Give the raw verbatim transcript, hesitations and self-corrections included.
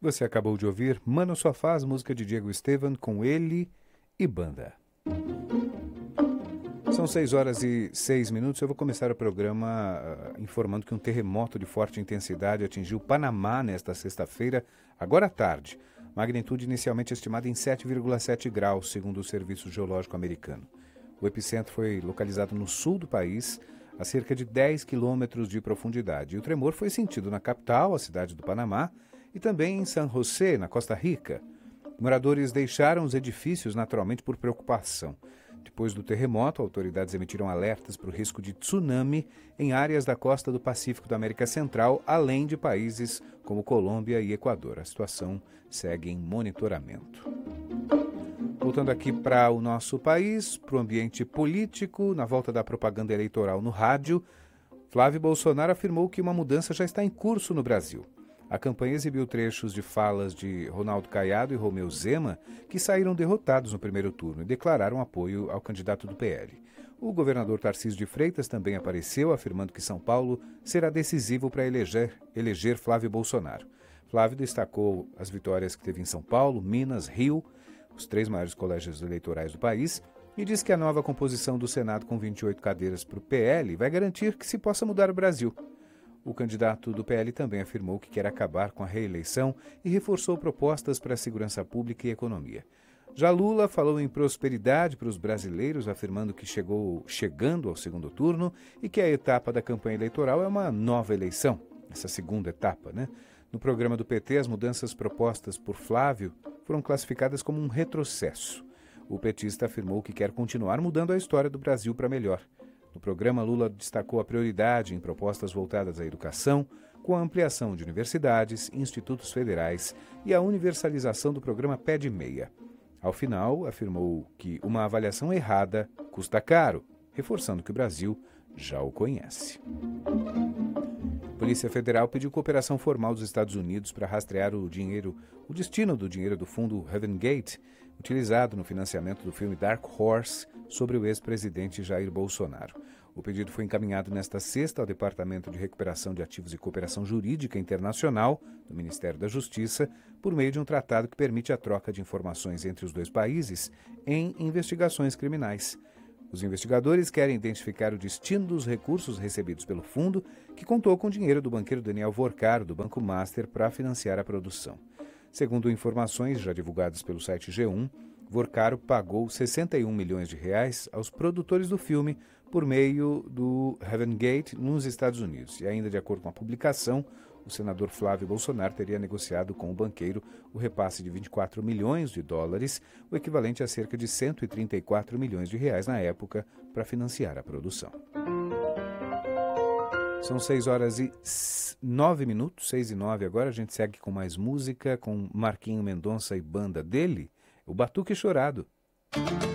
Você acabou de ouvir Mano Sofás, música de Diego Estevan, com ele e banda. São seis horas e seis minutos. Eu vou começar o programa uh, informando que um terremoto de forte intensidade atingiu Panamá nesta sexta-feira, agora à tarde. Magnitude inicialmente estimada em sete vírgula sete graus, segundo o Serviço Geológico Americano. O epicentro foi localizado no sul do país, a cerca de dez quilômetros de profundidade. E o tremor foi sentido na capital, a cidade do Panamá, e também em San José, na Costa Rica. Moradores deixaram os edifícios naturalmente por preocupação. Depois do terremoto, autoridades emitiram alertas para o risco de tsunami em áreas da costa do Pacífico da América Central, além de países como Colômbia e Equador. A situação segue em monitoramento. Voltando aqui para o nosso país, para o ambiente político, na volta da propaganda eleitoral no rádio, Flávio Bolsonaro afirmou que uma mudança já está em curso no Brasil. A campanha exibiu trechos de falas de Ronaldo Caiado e Romeu Zema, que saíram derrotados no primeiro turno e declararam apoio ao candidato do P L. O governador Tarcísio de Freitas também apareceu, afirmando que São Paulo será decisivo para eleger, eleger Flávio Bolsonaro. Flávio destacou as vitórias que teve em São Paulo, Minas, Rio, os três maiores colégios eleitorais do país, e diz que a nova composição do Senado com vinte e oito cadeiras para o P L vai garantir que se possa mudar o Brasil. O candidato do P L também afirmou que quer acabar com a reeleição e reforçou propostas para a segurança pública e economia. Já Lula falou em prosperidade para os brasileiros, afirmando que chegou chegando ao segundo turno e que a etapa da campanha eleitoral é uma nova eleição, essa segunda etapa, né? No programa do P T, as mudanças propostas por Flávio foram classificadas como um retrocesso. O petista afirmou que quer continuar mudando a história do Brasil para melhor. No programa, Lula destacou a prioridade em propostas voltadas à educação, com a ampliação de universidades, institutos federais e a universalização do programa Pé de Meia. Ao final, afirmou que uma avaliação errada custa caro, reforçando que o Brasil já o conhece. A Polícia Federal pediu cooperação formal dos Estados Unidos para rastrear o dinheiro, o destino do dinheiro do fundo Heaven Gate, utilizado no financiamento do filme Dark Horse sobre o ex-presidente Jair Bolsonaro. O pedido foi encaminhado nesta sexta ao Departamento de Recuperação de Ativos e Cooperação Jurídica Internacional do Ministério da Justiça, por meio de um tratado que permite a troca de informações entre os dois países em investigações criminais. Os investigadores querem identificar o destino dos recursos recebidos pelo fundo, que contou com dinheiro do banqueiro Daniel Vorcaro, do Banco Master, para financiar a produção. Segundo informações já divulgadas pelo site G um, Vorcaro pagou sessenta e um milhões de reais aos produtores do filme por meio do Heaven Gate nos Estados Unidos. E ainda de acordo com a publicação, o senador Flávio Bolsonaro teria negociado com o banqueiro o repasse de vinte e quatro milhões de dólares, o equivalente a cerca de cento e trinta e quatro milhões de reais na época, para financiar a produção. São seis horas e nove minutos, seis e nove agora. A gente segue com mais música, com Marquinho Mendonça e banda dele, o Batuque Chorado.